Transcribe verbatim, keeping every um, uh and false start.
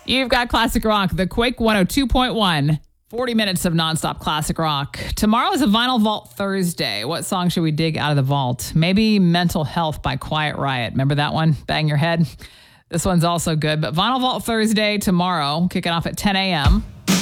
You've got Classic Rock, the Quake one oh two point one. forty minutes of nonstop classic rock. Tomorrow is a Vinyl Vault Thursday. What song should we dig out of the vault? Maybe Mental Health by Quiet Riot. Remember that one? Bang your head. This one's also good. But Vinyl Vault Thursday tomorrow, kicking off at ten a.m.